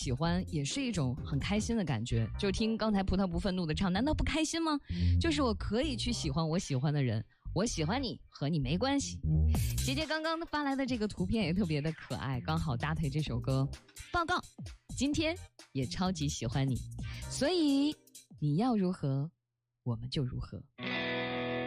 喜欢也是一种很开心的感觉。就听刚才葡萄不愤怒的唱，难道不开心吗？就是我可以去喜欢我喜欢的人，我喜欢你和你没关系。姐姐刚刚发来的这个图片也特别的可爱，刚好搭配这首歌。报告，今天也超级喜欢你，所以你要如何我们就如何。